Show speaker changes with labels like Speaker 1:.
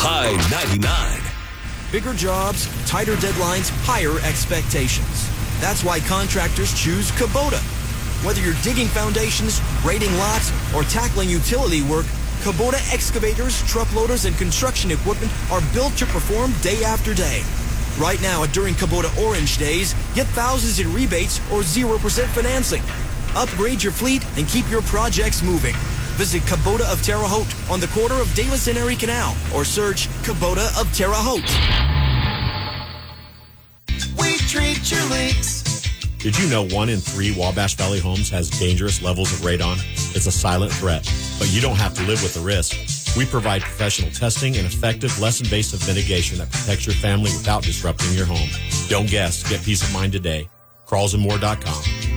Speaker 1: High 99.
Speaker 2: Bigger jobs, tighter deadlines, higher expectations. That's why contractors choose Kubota. Whether you're digging foundations, grading lots, or tackling utility work, Kubota excavators, truck loaders, and construction equipment are built to perform day after day. Right now, during Kubota Orange Days, get thousands in rebates or 0% financing. Upgrade your fleet and keep your projects moving. Visit Kubota of Terre Haute on the corner of Davis and Erie Canal or search Kubota of Terre Haute.
Speaker 3: We treat your leaks.
Speaker 4: Did you know 1 in 3 Wabash Valley homes has dangerous levels of radon? It's a silent threat, but you don't have to live with the risk. We provide professional testing and effective, less invasive mitigation that protects your family without disrupting your home. Don't guess. Get peace of mind today. CrawlsandMore.com.